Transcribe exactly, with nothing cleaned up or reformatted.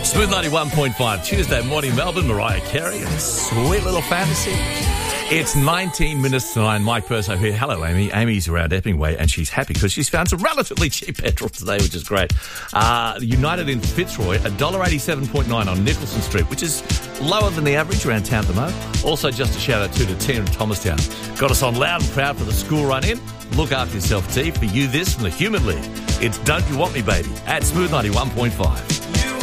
Smooth ninety-one point five, Tuesday morning, Melbourne, Mariah Carey, and Sweet Little Fantasy. It's nineteen minutes to nine. Mike Perso here. Hello, Amy. Amy's around Epping Way, and she's happy because she's found some relatively cheap petrol today, which is great. Uh, United in Fitzroy, one dollar eighty-seven point nine on Nicholson Street, which is lower than the average around town at the moment. Also, just a shout-out too to Tina in Thomastown. Got us on loud and proud for the school run-in. Look after yourself, T. For you, this from the Human League. It's Don't You Want Me, Baby, at Smooth ninety-one point five.